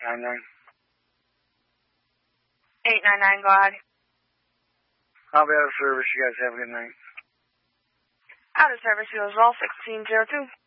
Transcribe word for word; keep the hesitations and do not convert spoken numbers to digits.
nine nine. eight nine nine, go ahead. I'll be out of service. You guys have a good night. Out of service, you as well, sixteen zero two.